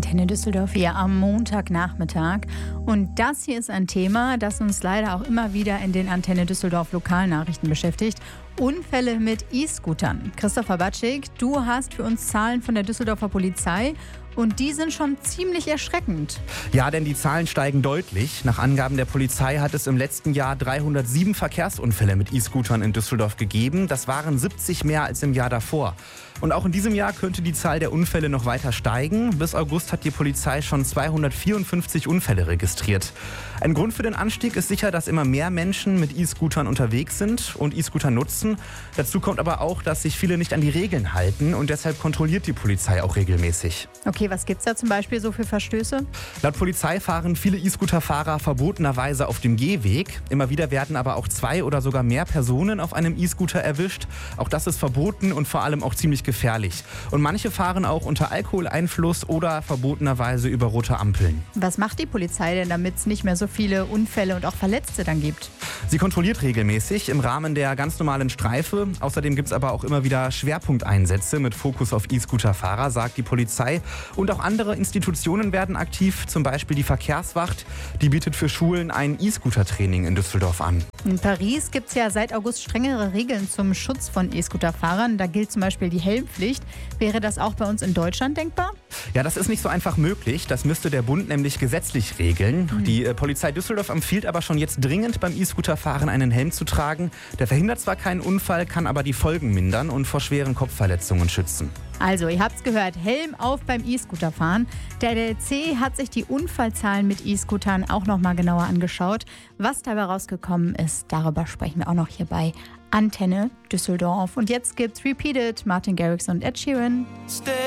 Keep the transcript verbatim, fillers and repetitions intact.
Antenne Düsseldorf hier am Montagnachmittag. Und das hier ist ein Thema, das uns leider auch immer wieder in den Antenne Düsseldorf Lokalnachrichten beschäftigt. Unfälle mit E-Scootern. Christopher Batschik, du hast für uns Zahlen von der Düsseldorfer Polizei. Und die sind schon ziemlich erschreckend. Ja, denn die Zahlen steigen deutlich. Nach Angaben der Polizei hat es im letzten Jahr dreihundertsieben Verkehrsunfälle mit E-Scootern in Düsseldorf gegeben. Das waren siebzig mehr als im Jahr davor. Und auch in diesem Jahr könnte die Zahl der Unfälle noch weiter steigen. Bis August hat die Polizei schon zweihundertvierundfünfzig Unfälle registriert. Ein Grund für den Anstieg ist sicher, dass immer mehr Menschen mit E-Scootern unterwegs sind und E-Scooter nutzen. Dazu kommt aber auch, dass sich viele nicht an die Regeln halten und deshalb kontrolliert die Polizei auch regelmäßig. Okay, was gibt's da zum Beispiel so für Verstöße? Laut Polizei fahren viele E-Scooter-Fahrer verbotenerweise auf dem Gehweg. Immer wieder werden aber auch zwei oder sogar mehr Personen auf einem E-Scooter erwischt. Auch das ist verboten und vor allem auch ziemlich gefährlich. Und manche fahren auch unter Alkoholeinfluss oder verbotenerweise über rote Ampeln. Was macht die Polizei denn, damit es nicht mehr so viele Unfälle und auch Verletzte dann gibt? Sie kontrolliert regelmäßig im Rahmen der ganz normalen Streife. Außerdem gibt es aber auch immer wieder Schwerpunkteinsätze mit Fokus auf E-Scooter-Fahrer, sagt die Polizei. Und auch andere Institutionen werden aktiv, zum Beispiel die Verkehrswacht. Die bietet für Schulen ein E-Scooter-Training in Düsseldorf an. In Paris gibt es ja seit August strengere Regeln zum Schutz von E-Scooter-Fahrern. Da gilt zum Beispiel die Helmpflicht. Wäre das auch bei uns in Deutschland denkbar? Ja, das ist nicht so einfach möglich. Das müsste der Bund nämlich gesetzlich regeln. Mhm. Die äh, Polizei Düsseldorf empfiehlt aber schon jetzt dringend beim E-Scooter-Fahren einen Helm zu tragen. Der verhindert zwar keinen Unfall, kann aber die Folgen mindern und vor schweren Kopfverletzungen schützen. Also, ihr habt's gehört, Helm auf beim E-Scooter-Fahren. Der D L C hat sich die Unfallzahlen mit E-Scootern auch noch mal genauer angeschaut. Was dabei rausgekommen ist, darüber sprechen wir auch noch hier bei Antenne Düsseldorf. Und jetzt gibt's Repeated, Martin Garrix und Ed Sheeran.